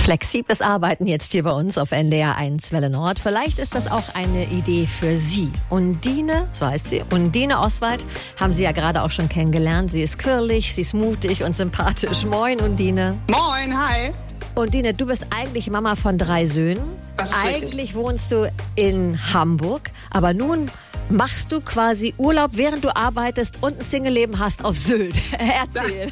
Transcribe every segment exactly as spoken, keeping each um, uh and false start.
Flexibles Arbeiten jetzt hier bei uns auf N D R eins Welle Nord. Vielleicht ist das auch eine Idee für Sie. Undine, so heißt sie, Undine Oswald, haben Sie ja gerade auch schon kennengelernt. Sie ist quirlig, sie ist mutig und sympathisch. Moin, Undine. Moin, hi. Undine, du bist eigentlich Mama von drei Söhnen. Das ist eigentlich richtig. wohnst du in Hamburg, aber nun machst du quasi Urlaub, während du arbeitest und ein Single-Leben hast auf Sylt. Erzähl.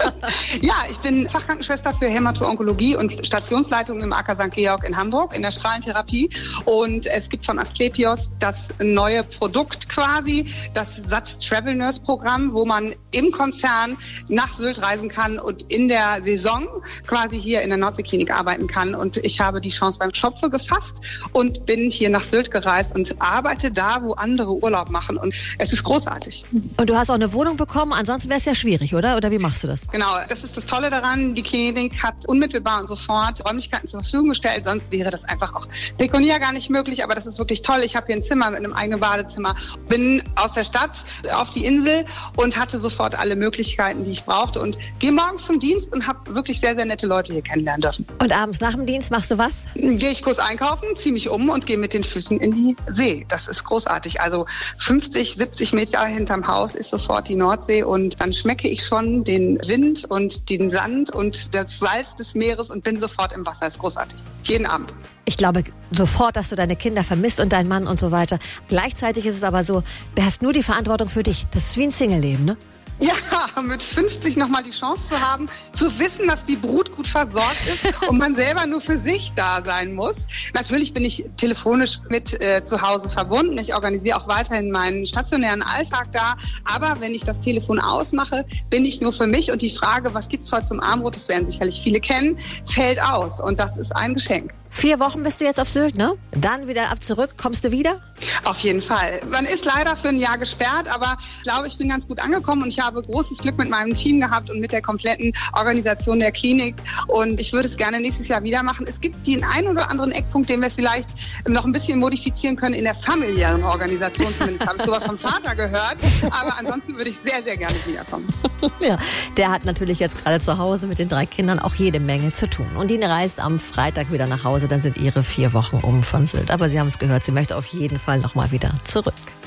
Ja, ich bin Fachkrankenschwester für Hämato-Onkologie und Stationsleitung im A K Sankt Georg in Hamburg in der Strahlentherapie. Und es gibt von Asklepios das neue Produkt quasi, das S A T Travel Nurse Programm, wo man im Konzern nach Sylt reisen kann und in der Saison quasi hier in der Nordseeklinik arbeiten kann. Und ich habe die Chance beim Schopfe gefasst und bin hier nach Sylt gereist und arbeite da, wo andere Urlaub machen, und es ist großartig. Und du hast auch eine Wohnung bekommen, ansonsten wäre es ja schwierig, oder? Oder wie machst du das? Genau, das ist das Tolle daran. Die Klinik hat unmittelbar und sofort Räumlichkeiten zur Verfügung gestellt, sonst wäre das einfach auch pekuniär gar nicht möglich, aber das ist wirklich toll. Ich habe hier ein Zimmer mit einem eigenen Badezimmer, bin aus der Stadt auf die Insel und hatte sofort alle Möglichkeiten, die ich brauchte, und gehe morgens zum Dienst und habe wirklich sehr, sehr nette Leute hier kennenlernen dürfen. Und abends nach dem Dienst machst du was? Gehe ich kurz einkaufen, ziehe mich um und gehe mit den Füßen in die See. Das ist großartig. Also fünfzig, siebzig Meter hinterm Haus ist sofort die Nordsee, und dann schmecke ich schon den Wind und den Sand und das Salz des Meeres und bin sofort im Wasser. Das ist großartig. Jeden Abend. Ich glaube sofort, dass du deine Kinder vermisst und deinen Mann und so weiter. Gleichzeitig ist es aber so, du hast nur die Verantwortung für dich. Das ist wie ein Single-Leben, ne? Ja, mit fünfzig nochmal die Chance zu haben, zu wissen, dass die Brut gut versorgt ist und man selber nur für sich da sein muss. Natürlich bin ich telefonisch mit äh, zu Hause verbunden. Ich organisiere auch weiterhin meinen stationären Alltag da. Aber wenn ich das Telefon ausmache, bin ich nur für mich. Und die Frage, was gibt's heute zum Abendbrot, das werden sicherlich viele kennen, fällt aus. Und das ist ein Geschenk. Vier Wochen bist du jetzt auf Sylt, ne? Dann wieder ab zurück. Kommst du wieder? Auf jeden Fall. Man ist leider für ein Jahr gesperrt, aber ich glaube, ich bin ganz gut angekommen und ich habe großes Glück mit meinem Team gehabt und mit der kompletten Organisation der Klinik. Und ich würde es gerne nächstes Jahr wieder machen. Es gibt den einen oder anderen Eckpunkt, den wir vielleicht noch ein bisschen modifizieren können in der familiären Organisation. Zumindest habe ich sowas vom Vater gehört. Aber ansonsten würde ich sehr, sehr gerne wiederkommen. Ja, der hat natürlich jetzt gerade zu Hause mit den drei Kindern auch jede Menge zu tun. Und Undine reist am Freitag wieder nach Hause. Dann sind ihre vier Wochen um von Sylt. Aber Sie haben es gehört, sie möchte auf jeden Fall noch mal wieder zurück.